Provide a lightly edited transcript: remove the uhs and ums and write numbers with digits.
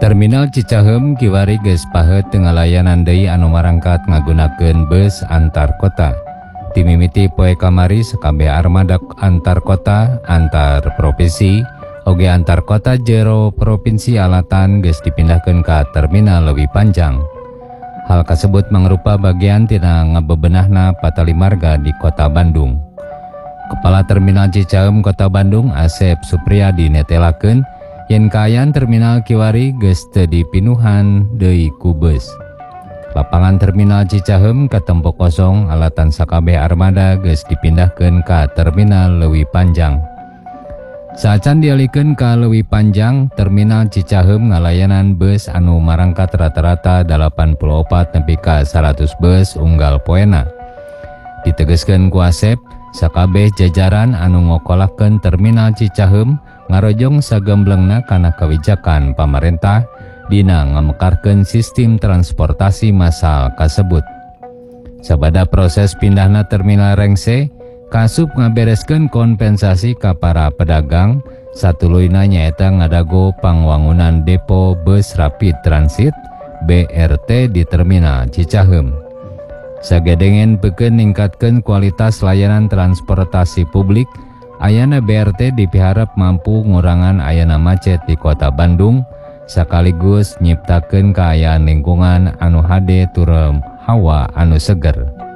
Terminal Cicaheum kiwari geus paheut teu ngalayanan deui anu marangkat ngagunakeun bus antar kota. Ti mimiti poe kamari sakabeh armada antar kota, antar provinsi, oge antar kota jero provinsi alatan geus dipindahkeun ka terminal leuwih panjang. Hal kasebut mangrupa bagian tina ngabebenahna patali marga di Kota Bandung. Kepala Terminal Cicaheum Kota Bandung Asep Supriyadi netelakeun yen kaayaan terminal kiwari geus teu dipinuhan deui ku beus. Lapangan Terminal Cicaheum katempo kosong alatan sakabeh armada geus dipindahkeun ka terminal leuwih panjang. Saacan dialikeun ka leuwih panjang, Terminal Cicaheum ngalayanan bus anu marangkat rata-rata 84 nepi ka 100 bus unggal poena. Ditegaskeun ku Asep, sakabeh jajaran anu ngokolakeun Terminal Cicaheum ngarojong sagemblengna kana kebijakan pamarentah dina ngamekarkeun sistem transportasi massal kasebut. Sabada proses pindahna terminal rengse, Kasup ngabereskeun kompensasi ka para pedagang, satuluyna nyaeta ngadago pangwangunan depo bus rapid transit BRT di Terminal Cicaheum. Sagedengen peukeun ningkatkeun kualitas layanan transportasi publik, ayana BRT dipiharap mampu ngurangan ayana macet di Kota Bandung, sakaligus nyiptakeun kaayaan lingkungan anu hade turem hawa anu seger.